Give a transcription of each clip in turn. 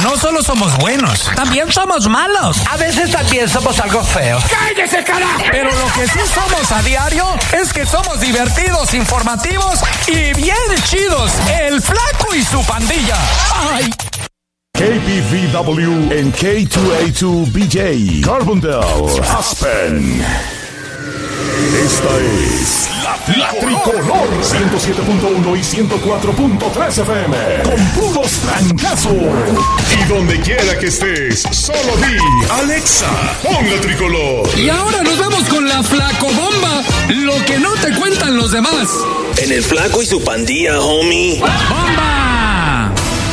no solo somos buenos, también somos malos. A veces también somos algo feos. ¡Cállese, carajo! Pero lo que sí somos a diario es que somos divertidos, informativos y bien chidos. El Flaco y su pandilla. ¡Ay! KBVW en K2A2BJ, Carbondale, Aspen. Esta es la Tricolor 107.1 y 104.3 FM con puros trancazos. Y donde quiera que estés, solo di Alexa, pon la Tricolor. Y ahora nos vamos con la Flacobomba, lo que no te cuentan los demás. En el Flaco y su pandilla, homie. ¡Bomba!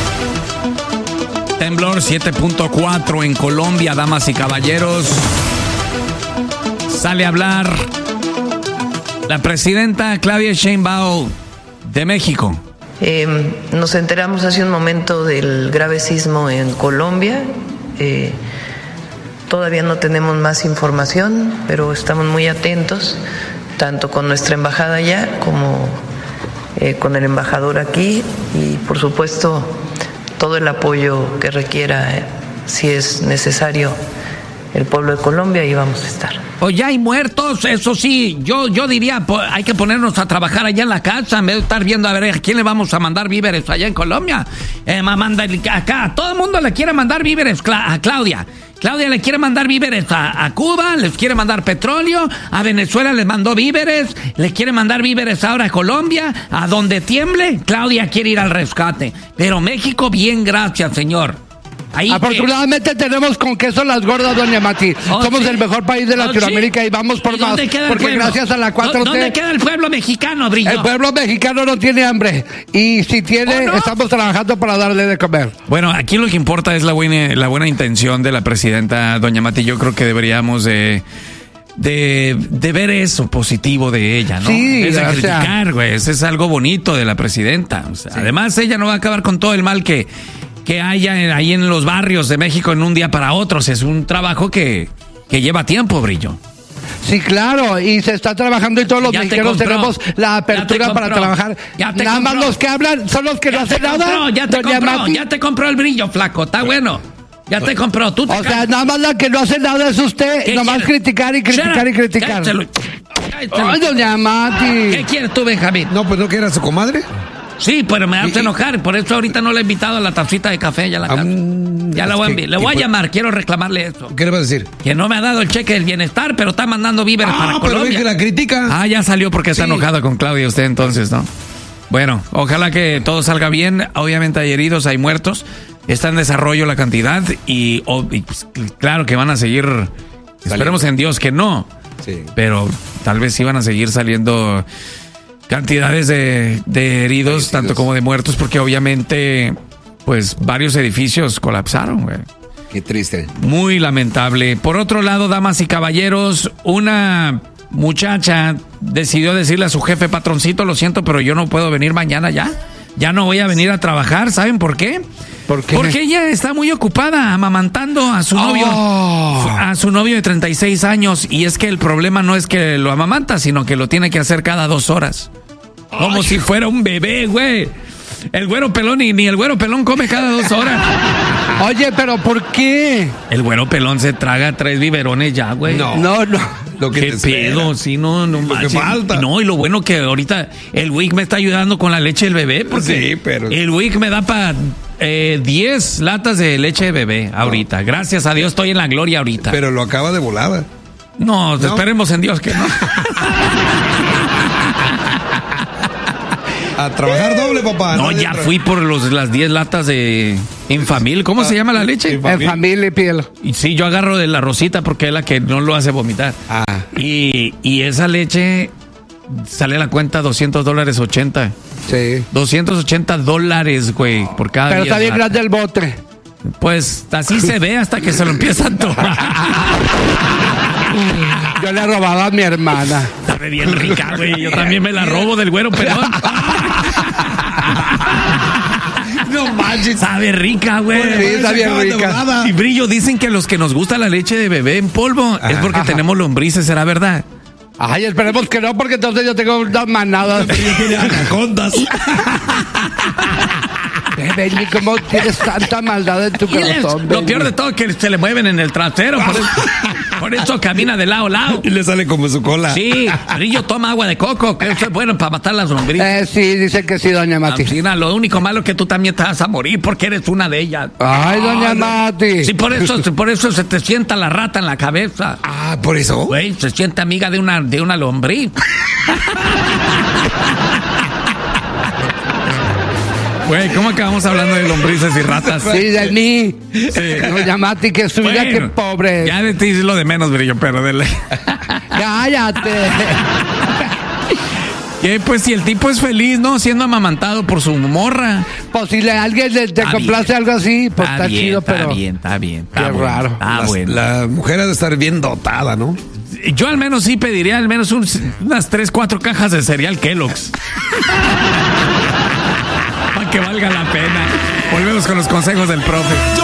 Temblor 7.4 en Colombia, damas y caballeros. Sale a hablar la presidenta Claudia Sheinbaum de México. Nos enteramos hace un momento del grave sismo en Colombia. Todavía no tenemos más información, pero estamos muy atentos, tanto con nuestra embajada allá como con el embajador aquí, y por supuesto todo el apoyo que requiera, si es necesario, el pueblo de Colombia, y vamos a estar. Pues ya hay muertos, eso sí, yo diría, hay que ponernos a trabajar allá en la casa, en vez de estar viendo a ver a quién le vamos a mandar víveres allá en Colombia. Acá, todo el mundo le quiere mandar víveres a Claudia. Claudia le quiere mandar víveres a Cuba, les quiere mandar petróleo, a Venezuela les mandó víveres, le quiere mandar víveres ahora a Colombia, a donde tiemble, Claudia quiere ir al rescate. Pero México, bien, gracias, señor. Ahí afortunadamente tenemos con queso las gordas, doña Mati. Somos el mejor país de Latinoamérica y vamos por más. Porque gracias a la 4T... ¿Dónde queda el pueblo mexicano, Brillo? El pueblo mexicano no tiene hambre. Y si tiene, estamos trabajando para darle de comer. Bueno, aquí lo que importa es la buena intención de la presidenta, doña Mati. Yo creo que deberíamos de ver eso positivo de ella, ¿no? Sí, es de criticar, güey. Eso es algo bonito de la presidenta. O sea, sí. Además, ella no va a acabar con todo el mal que haya ahí en los barrios de México en un día para otro. Es un trabajo que lleva tiempo, Brillo. Sí, claro, y se está trabajando y todos los mexicanos tenemos la apertura para trabajar. Nada más los que hablan son los que no hacen nada. Ya te compró el Brillo, Flaco, está bueno. Ya te compró. O sea, nada más la que no hace nada es usted, nomás criticar y criticar y criticar. Ay, doña Mati. ¿Qué quieres tú, Benjamín? No, pues no que era su comadre. Sí, pero me hace enojar, por eso ahorita no le he invitado a la tacita de café ya a la casa. Ya la voy a enviar. Le voy a llamar, quiero reclamarle eso. ¿Qué le vas a decir? Que no me ha dado el cheque del bienestar, pero está mandando víveres para Colombia. Pero que la critica. Ya salió porque está enojada con Claudia usted entonces, ¿no? Bueno, ojalá que todo salga bien. Obviamente hay heridos, hay muertos. Está en desarrollo la cantidad y pues, claro que van a seguir. Esperemos en Dios que no. Sí. Pero tal vez sí van a seguir saliendo cantidades de heridos, tanto como de muertos, porque obviamente, pues, varios edificios colapsaron, güey. Qué triste. Muy lamentable. Por otro lado, damas y caballeros, una muchacha decidió decirle a su jefe: patroncito, lo siento, pero yo no puedo venir mañana ya. Ya no voy a venir a trabajar. ¿Saben por qué? ¿Por qué? Porque ella está muy ocupada amamantando a su novio. A su novio de 36 años. Y es que el problema no es que lo amamanta, sino que lo tiene que hacer cada 2 horas. Como si fuera un bebé, güey. El güero pelón ni el güero pelón come cada 2 horas. Oye, pero ¿por qué? El güero pelón se traga 3 biberones ya, güey. No. Lo que ¿qué pedo? Sí, no lo que falta. No, y lo bueno que ahorita el WIC me está ayudando con la leche del bebé, porque sí, pero el WIC me da para 10 latas de leche de bebé ahorita. Gracias a Dios estoy en la gloria ahorita. Pero lo acaba de volada. No, esperemos en Dios que no. A trabajar doble, papá. No, ya fui por las 10 latas de Enfamil. ¿Cómo se llama la leche? Enfamil y piel. Y sí, yo agarro de la rosita porque es la que no lo hace vomitar. Y esa leche sale a la cuenta $200.80. Sí. $280, güey, por cada día. Pero está bien grande el bote. Pues así se ve hasta que se lo empiezan a tomar. Yo le robaba a mi hermana. Sabe bien rica, güey. Yo también me la robo del güero pelón. No manches. Sabe rica, güey. Sí, está bien rica. Y Brillo, dicen que los que nos gusta la leche de bebé en polvo es porque tenemos lombrices, ¿será verdad? Ay, esperemos que no, porque entonces yo tengo unas manadas. Yo tiene anacondas. Benny, ¿cómo tienes tanta maldad en tu corazón? Lo peor de todo es que se le mueven en el trasero. Por eso camina de lado a lado. Y le sale como su cola. Sí, Rillo toma agua de coco, que eso es bueno para matar las lombrices. Sí, dice que sí, doña Mati. Lo único malo es que tú también te vas a morir porque eres una de ellas. Ay, doña Mati. Sí, por eso se te sienta la rata en la cabeza. Ah, ¿por eso? Güey, se siente amiga de una lombriz. Güey, ¿cómo acabamos hablando de lombrices y ratas? Sí, de mí. Sí. Doña Mati, que su vida, qué pobre. Ya de ti es lo de menos, Brillo, pero de Cállate. Pues si el tipo es feliz, ¿no? Siendo amamantado por su morra. Pues si alguien te complace algo así, pues está bien, chido, pero... Está bien. Qué raro. La mujer ha de estar bien dotada, ¿no? Yo al menos sí pediría al menos unas 3-4 cajas de cereal Kellogg's. Para que valga la pena. Volvemos con los consejos del profe.